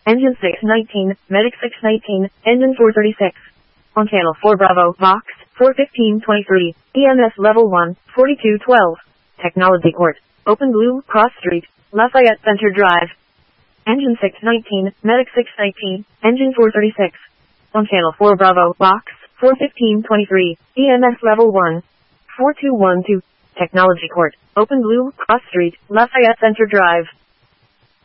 Engine 619, Medic 619, Engine 436. On Channel 4 Bravo, Vox, 41523, EMS Level 1, 4212. Technology Court, Open Blue, Cross Street, Lafayette Center Drive. Engine 619, Medic 619, Engine 436. On Channel 4 Bravo, Vox, 41523, EMS Level 1, 4212. Technology Court, Open Blue, Cross Street, Lafayette Center Drive.